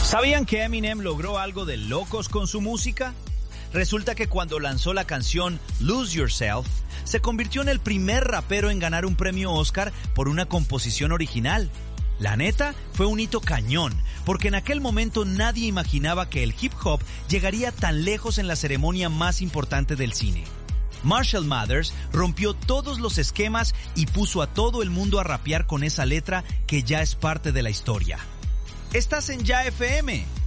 ¿Sabían que Eminem logró algo de locos con su música? Resulta que cuando lanzó la canción Lose Yourself, se convirtió en el primer rapero en ganar un premio Oscar por una composición original. La neta, fue un hito cañón, porque en aquel momento nadie imaginaba que el hip hop llegaría tan lejos en la ceremonia más importante del cine. Marshall Mathers rompió todos los esquemas y puso a todo el mundo a rapear con esa letra que ya es parte de la historia. Estás en Ya FM.